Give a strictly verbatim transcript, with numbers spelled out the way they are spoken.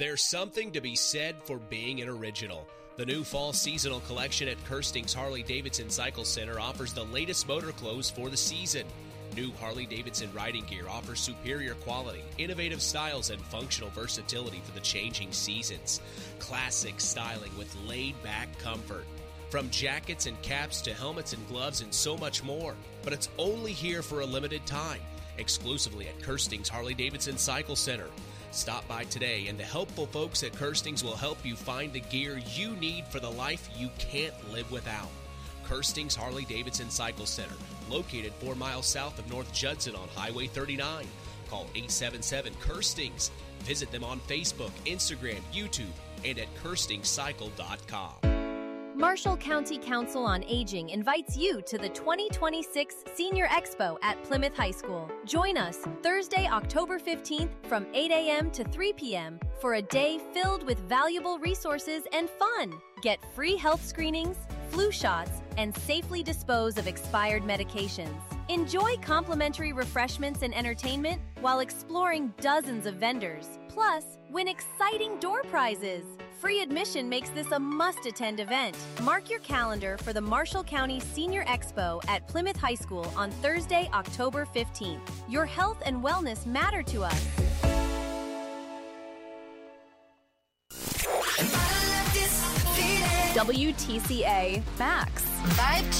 There's something to be said for being an original. The new fall seasonal collection at Kirsting's Harley-Davidson Cycle Center offers the latest motor clothes for the season. New Harley-Davidson riding gear offers superior quality, innovative styles, and functional versatility for the changing seasons. Classic styling with laid-back comfort. From jackets and caps to helmets and gloves and so much more. But it's only here for a limited time, exclusively at Kirsting's Harley-Davidson Cycle Center. Stop by today, and the helpful folks at Kirsting's will help you find the gear you need for the life you can't live without. Kirsting's Harley-Davidson Cycle Center, located four miles south of North Judson on Highway thirty-nine. Call eight seven seven, Kirsting's. Visit them on Facebook, Instagram, YouTube, and at kirsting cycle dot com. Marshall County Council on Aging invites you to the twenty twenty-six Senior Expo at Plymouth High School. Join us Thursday, October fifteenth from eight a.m. to three p.m. for a day filled with valuable resources and fun. Get free health screenings, flu shots, and safely dispose of expired medications. Enjoy complimentary refreshments and entertainment while exploring dozens of vendors. Plus, win exciting door prizes. Free admission makes this a must-attend event. Mark your calendar for the Marshall County Senior Expo at Plymouth High School on Thursday, October fifteenth. Your health and wellness matter to us. W T C A Max. Vibe